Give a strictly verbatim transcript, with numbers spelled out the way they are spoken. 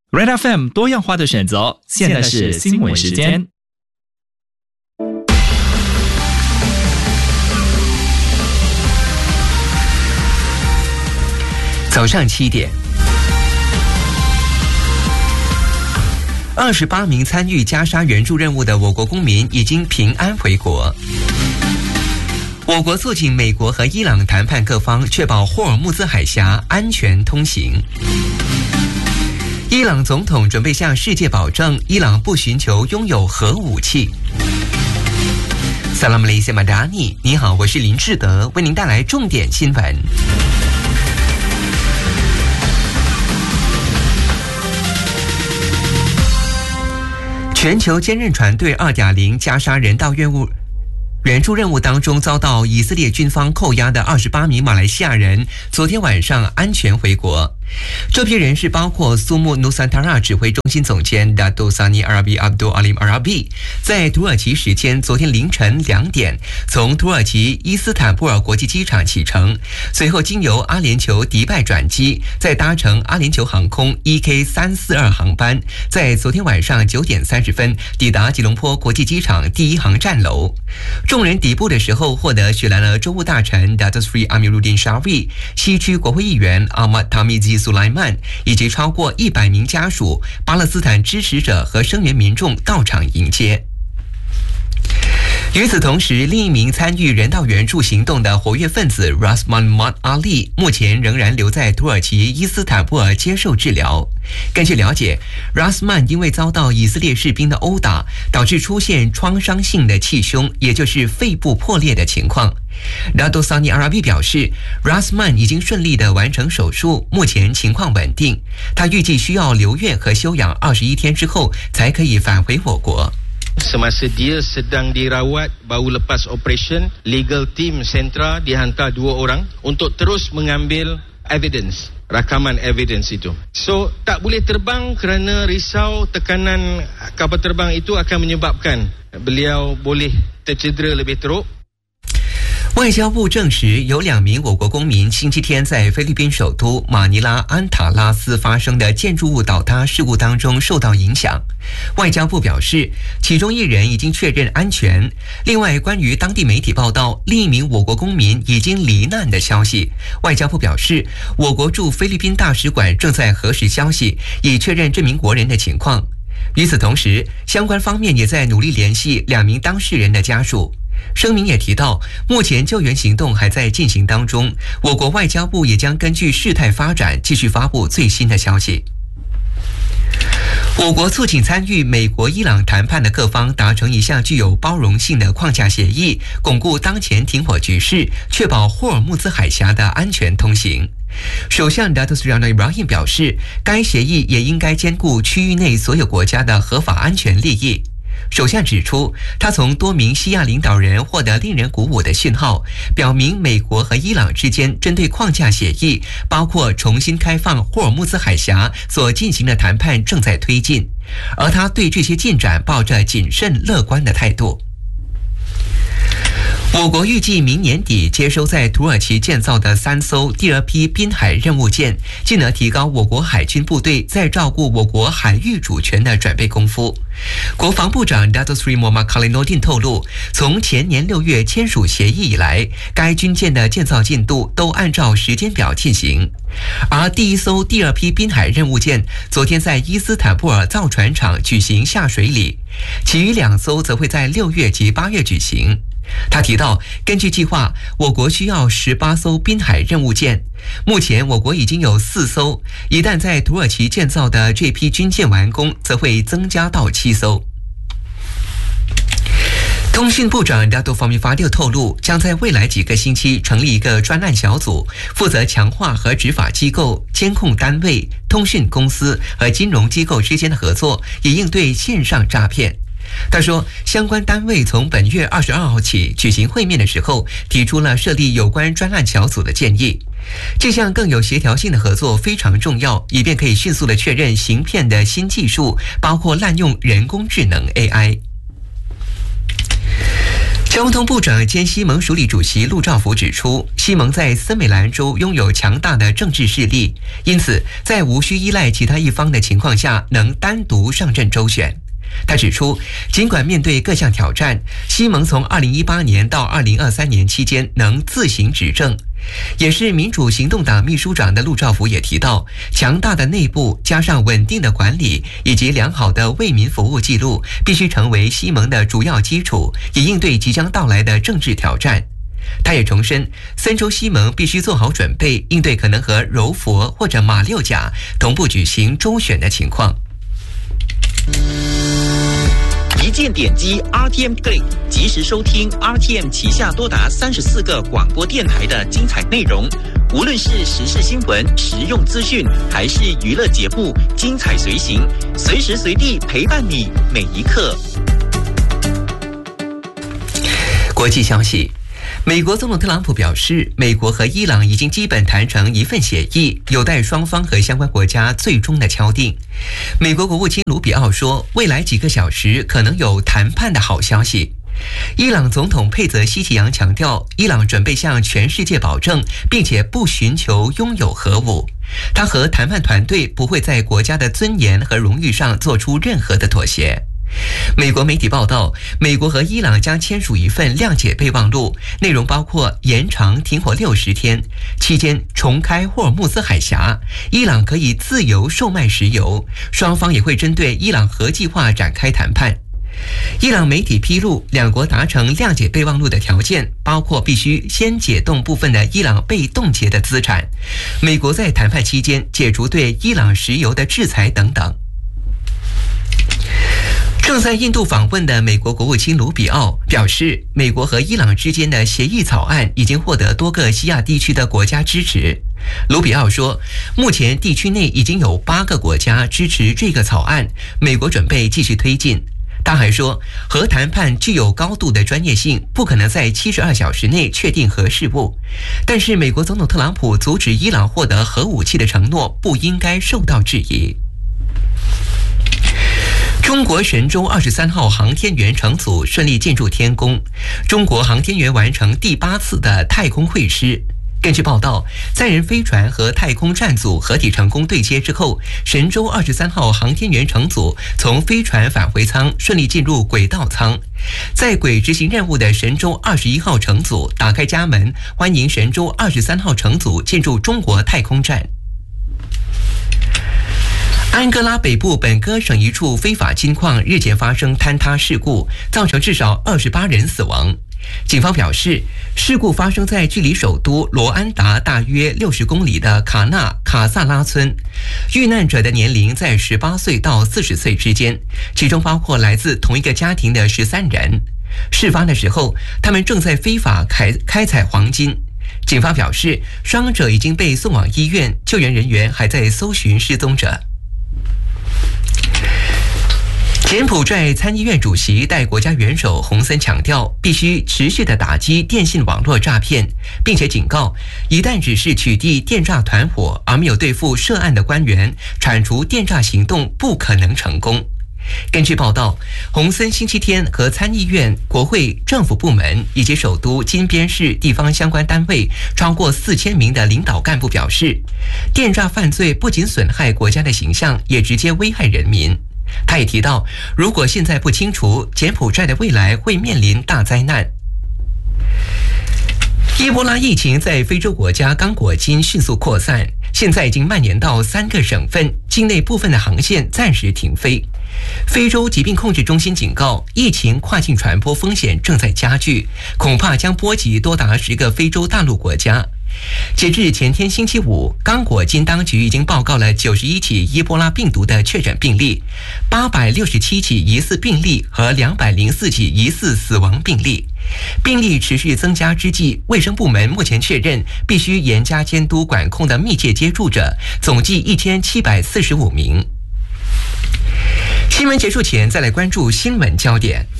Red F M 多样化的选择，现在是新闻时间。 早上七点，二十八名参与加沙援助任务的我国公民已经平安回国。我国促请美国和伊朗谈判各方确保霍尔木兹海峡安全通行。伊朗总统准备向世界保证，伊朗不寻求拥有核武器。萨拉姆雷西马达尼，你好，我是林志德，为您带来重点新闻。全球坚韧船队二点零加沙人道任务援助任务当中遭到以色列军方扣押的二十八名马来西亚人，昨天晚上安全回国。这批人士包括苏木努萨塔拉指挥中心总监达杜萨尼阿拉比阿卜杜阿里阿拉比，在土耳其时间昨天凌晨两点从土耳其伊斯坦布尔国际机场启程，随后经由阿联酋迪拜转机，再搭乘阿联酋航空 E K 三四二 航班，在昨天晚上九点三十分抵达吉隆坡国际机场第一航站楼。众人抵埗的时候，获得雪兰莪州务大臣 Datuk Seri Amiruddin Shari、 西区国会议员 Ahmad Tamizi苏莱曼以及超过一百名家属、巴勒斯坦支持者和声援民众到场迎接。与此同时，另一名参与人道援助行动的活跃分子 Rasman Mat Ali 目前仍然留在土耳其伊斯坦布尔接受治疗。根据了解， Rasman 因为遭到以色列士兵的殴打，导致出现创伤性的气胸，也就是肺部破裂的情况。拉多萨尼阿拉比表示， Rasman 已经顺利地完成手术，目前情况稳定。他预计需要留院和休养二十一天之后才可以返回我国。 Semasa dia sedang dirawat baru lepas operation, legal team sentra dihantar dua orang untuk terus mengambil evidence, rakaman evidence itu. So tak boleh terbang kerana risau tekanan kapal terbang itu akan menyebabkan beliau boleh tercedera lebih teruk。 外交部证实，有两名我国公民星期天在菲律宾首都马尼拉安塔拉斯发生的建筑物倒塌事故当中受到影响。外交部表示，其中一人已经确认安全。另外，关于当地媒体报道另一名我国公民已经罹难的消息，外交部表示，我国驻菲律宾大使馆正在核实消息，以确认这名国人的情况。与此同时，相关方面也在努力联系两名当事人的家属。声明也提到，目前救援行动还在进行当中，我国外交部也将根据事态发展继续发布最新的消息。我国促请参与美国伊朗谈判的各方达成一项具有包容性的框架协议，巩固当前停火局势，确保霍尔木兹海峡的安全通行。首相 Datuk Seri Anwar Ibrahim 表示，该协议也应该兼顾区域内所有国家的合法安全利益。首相指出，他从多名西亚领导人获得令人鼓舞的讯号，表明美国和伊朗之间针对框架协议，包括重新开放霍尔木兹海峡所进行的谈判正在推进，而他对这些进展抱着谨慎乐观的态度。我国预计明年底接收在土耳其建造的三艘第二批滨海任务舰，进而提高我国海军部队在照顾我国海域主权的准备功夫。国防部长 Datuk Seri Muhammad Khaliluddin 透露，从前年六月签署协议以来，该军舰的建造进度都按照时间表进行。而第一艘第二批滨海任务舰昨天在伊斯坦布尔造船厂举行下水礼，其余两艘则会在六月及八月举行。他提到，根据计划，我国需要十八艘滨海任务舰，目前我国已经有四艘，一旦在土耳其建造的这批军舰完工，则会增加到七艘。通讯部长 Datuk Fahmi Fadil 透露，将在未来几个星期成立一个专案小组，负责强化和执法机构、监控单位、通讯公司和金融机构之间的合作，以应对线上诈骗。他说，相关单位从本月二十二号起举行会面的时候，提出了设立有关专案小组的建议。这项更有协调性的合作非常重要，以便可以迅速地确认行骗的新技术，包括滥用人工智能 A I。 交通部长兼西盟署理主席陆兆福指出，西盟在森美兰州拥有强大的政治势力，因此在无需依赖其他一方的情况下，能单独上阵周旋。他指出，尽管面对各项挑战，西盟从二零一八年到二零二三年期间能自行执政。也是民主行动党秘书长的陆兆福也提到，强大的内部加上稳定的管理以及良好的为民服务记录，必须成为西盟的主要基础，以应对即将到来的政治挑战。他也重申，森州西盟必须做好准备，应对可能和柔佛或者马六甲同步举行州选的情况。 一键点击 R T M Click， 及时收听 R T M 旗下多达三十四个广播电台的精彩内容。无论是时事新闻、实用资讯，还是娱乐节目，精彩随行，随时随地陪伴你每一刻。 国际消息。美国总统特朗普表示，美国和伊朗已经基本谈成一份协议，有待双方和相关国家最终的敲定。美国国务卿卢比奥说，未来几个小时可能有谈判的好消息。伊朗总统佩泽希奇扬强调，伊朗准备向全世界保证，并且不寻求拥有核武。他和谈判团队不会在国家的尊严和荣誉上做出任何的妥协。美国媒体报道，美国和伊朗将签署一份谅解备忘录，内容包括延长停火六十天，期间重开霍尔木兹海峡，伊朗可以自由售卖石油，双方也会针对伊朗核计划展开谈判。伊朗媒体披露，两国达成谅解备忘录的条件包括必须先解冻部分的伊朗被冻结的资产，美国在谈判期间解除对伊朗石油的制裁等等。正在印度访问的美国国务卿卢比奥表示，美国和伊朗之间的协议草案已经获得多个西亚地区的国家支持。卢比奥说，目前地区内已经有八个国家支持这个草案，美国准备继续推进。他还说，核谈判具有高度的专业性，不可能在七十二小时内确定核事务。但是美国总统特朗普阻止伊朗获得核武器的承诺不应该受到质疑。中国神舟二十三号航天员乘组顺利进入天宫，中国航天员完成第八次的太空会师。根据报道，载人飞船和太空站组合体成功对接之后，神舟二十三号航天员乘组从飞船返回舱顺利进入轨道舱。在轨执行任务的神舟二十一号乘组打开家门，欢迎神舟二十三号乘组进入中国太空站。安哥拉北部本戈省一处非法金矿日前发生坍塌事故，造成至少二十八人死亡。警方表示，事故发生在距离首都罗安达大约六十公里的卡纳卡萨拉村，遇难者的年龄在十八岁到四十岁之间，其中包括来自同一个家庭的十三人。事发的时候，他们正在非法开开采黄金。警方表示，伤者已经被送往医院，救援人员还在搜寻失踪者。柬埔寨参议院主席代国家元首洪森强调，必须持续地打击电信网络诈骗，并且警告，一旦只是取缔电诈团伙，而没有对付涉案的官员，铲除电诈行动不可能成功。根据报道，洪森星期天和参议院、国会、政府部门以及首都金边市地方相关单位超过四千名的领导干部表示，电诈犯罪不仅损害国家的形象，也直接危害人民。他也提到，如果现在不清除，柬埔寨的未来会面临大灾难。伊波拉疫情在非洲国家刚果金迅速扩散，现在已经蔓延到三个省份，境内部分的航线暂时停飞。非洲疾病控制中心警告，疫情跨境传播风险正在加剧，恐怕将波及多达十个非洲大陆国家。截至前天星期五，刚果金当局已经报告了九十一起伊波拉病毒的确诊病例，八百六十七起疑似病例和两百零四起疑似死亡病例。病例持续增加之际，卫生部门目前确认必须严加监督管控的密切接触者总计一千七百四十五名。新闻结束前，再来关注新闻焦点。